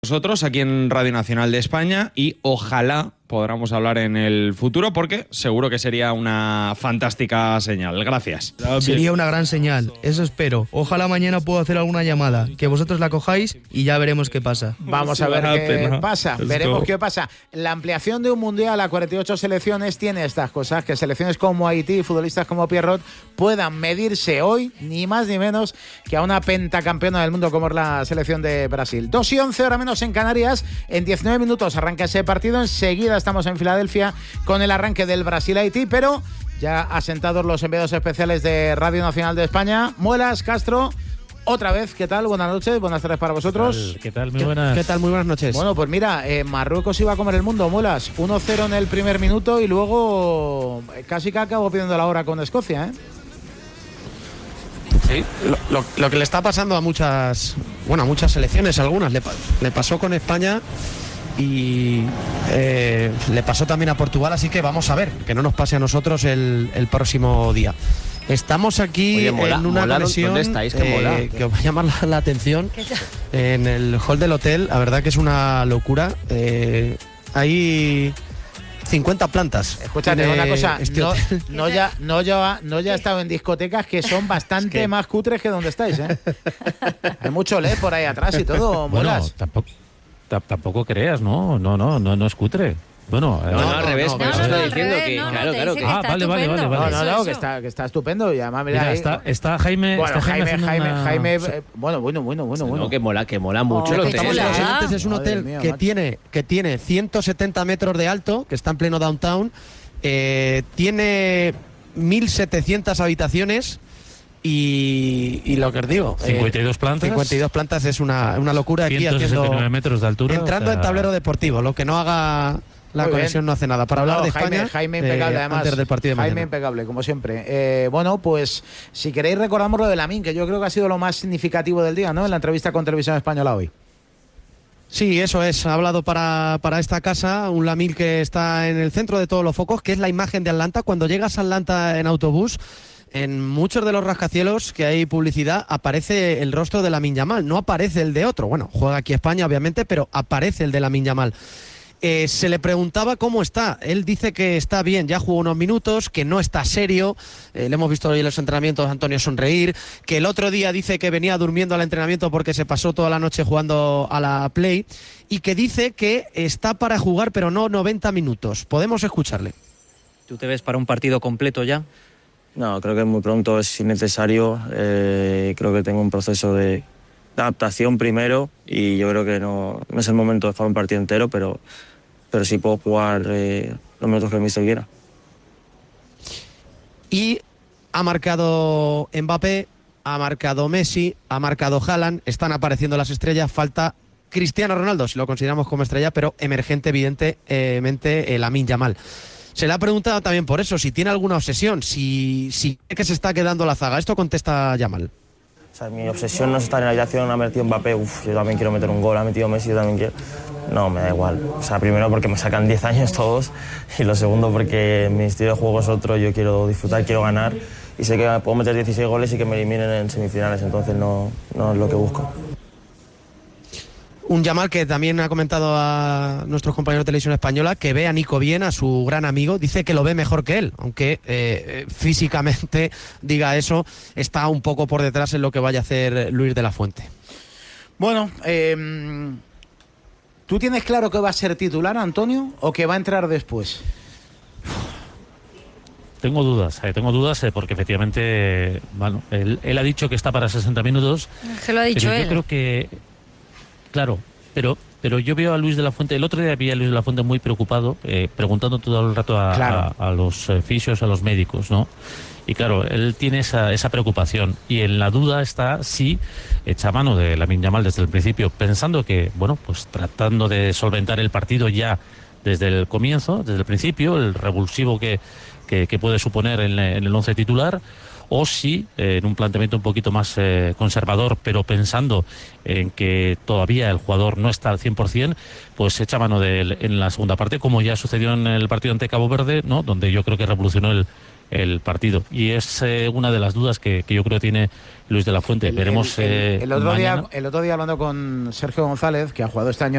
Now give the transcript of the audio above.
Nosotros aquí en Radio Nacional de España y ojalá podamos hablar en el futuro porque seguro que sería una fantástica señal. Gracias. Sería una gran señal, eso espero. Ojalá mañana pueda hacer alguna llamada, que vosotros la cojáis y ya veremos qué pasa. Vamos a ver qué pasa, veremos qué pasa. La ampliación de un mundial a 48 selecciones tiene estas cosas, que selecciones como Haití y futbolistas como Pierrot puedan medirse hoy, ni más ni menos, que a una pentacampeona del mundo como es la selección de Brasil. 2:11, hora menos en Canarias. En 19 minutos arranca ese partido. Enseguida estamos en Filadelfia con el arranque del Brasil-Haití, pero ya asentados los enviados especiales de Radio Nacional de España. Muelas, Castro, otra vez, ¿qué tal? Buenas noches, buenas tardes para vosotros. ¿Qué tal? Muy buenas. ¿Qué tal? Muy buenas noches. Bueno, pues mira, Marruecos iba a comer el mundo, Muelas. 1-0 en el primer minuto y luego casi que acabó pidiendo la hora con Escocia, ¿eh? Sí, lo que le está pasando a muchas selecciones, algunas le pasó con España y le pasó también a Portugal, así que vamos a ver, que no nos pase a nosotros el próximo día. Estamos aquí en una conexión. ¿Dónde estáis? Que os va a llamar la atención en el hall del hotel. La verdad que es una locura. Hay 50 plantas. Escúchate una cosa, no ya he estado en discotecas que son bastante más cutres que donde estáis, ¿eh? Hay mucho LED por ahí atrás y todo, Muelas. Bueno, tampoco creas, no es cutre. Bueno, al revés, pero eso está diciendo revés, que claro. Que vale. No, que está estupendo. Y además, mira, ahí, está Jaime. Bueno, está Jaime, bueno. No, que mola mucho el hotel. Es un hotel que tiene 170 metros de alto, que está en pleno downtown, tiene 1.700 habitaciones y lo que os digo, 52 plantas. 52 plantas es una locura aquí, 169 metros de altura. Entrando en tablero deportivo, lo que no haga la conexión no hace nada. Para hablar de España, Jaime impecable, además, antes del partido de mañana. Jaime impecable, como siempre. Bueno, pues si queréis recordamos lo de Lamine, que yo creo que ha sido lo más significativo del día, ¿no? En la entrevista con Televisión Española hoy. Sí, eso es. Ha hablado para esta casa un Lamine que está en el centro de todos los focos, que es la imagen de Atlanta. Cuando llegas a Atlanta en autobús, en muchos de los rascacielos que hay publicidad aparece el rostro de Lamine Yamal, no aparece el de otro. Bueno, juega aquí España obviamente, pero aparece el de Lamine Yamal. Se le preguntaba cómo está. Él dice que está bien, ya jugó unos minutos, que no está serio. Le hemos visto hoy en los entrenamientos a Antonio sonreír, que el otro día dice que venía durmiendo al entrenamiento porque se pasó toda la noche jugando a la Play, y que dice que está para jugar pero no 90 minutos. Podemos escucharle. ¿Tú te ves para un partido completo ya? No, creo que es muy pronto, es innecesario. Creo que tengo un proceso de adaptación primero y yo creo que no es el momento de jugar un partido entero, pero sí puedo jugar los minutos que el míster quiera. Y ha marcado Mbappé, ha marcado Messi, ha marcado Haaland, están apareciendo las estrellas, falta Cristiano Ronaldo, si lo consideramos como estrella, pero emergente evidentemente Lamine Yamal. Se le ha preguntado también por eso, si tiene alguna obsesión, si cree que se está quedando la zaga. Esto contesta Yamal. O sea, mi obsesión no es estar en la habitación, ha metido Mbappé, yo también quiero meter un gol, ha metido Messi, yo también quiero. No, me da igual. O sea, primero porque me sacan 10 años todos, y lo segundo porque mi estilo de juego es otro, yo quiero disfrutar, quiero ganar, y sé que puedo meter 16 goles y que me eliminen en semifinales, entonces no es lo que busco. Un Yamal que también ha comentado a nuestros compañeros de Televisión Española que ve a Nico bien, a su gran amigo, dice que lo ve mejor que él, aunque físicamente diga eso, está un poco por detrás en lo que vaya a hacer Luis de la Fuente. Bueno, ¿tú tienes claro que va a ser titular, Antonio, o que va a entrar después? Tengo dudas porque efectivamente, bueno, él ha dicho que está para 60 minutos. Se lo ha dicho él. Yo creo que, claro, pero yo veo a Luis de la Fuente, el otro día vi a Luis de la Fuente muy preocupado, preguntando todo el rato a los fisios, a los médicos, ¿no? Y claro, él tiene esa preocupación, y en la duda está si echa mano de Lamine Yamal desde el principio, pensando que, bueno, pues tratando de solventar el partido ya desde el comienzo, desde el principio, el revulsivo que puede suponer en el once titular, o si en un planteamiento un poquito más conservador, pero pensando en que todavía el jugador no está al 100%, pues echa mano de él en la segunda parte, como ya sucedió en el partido ante Cabo Verde, ¿no? Donde yo creo que revolucionó el partido. Y es una de las dudas que yo creo tiene Luis de la Fuente. Veremos el otro día hablando con Sergio González, que ha jugado este año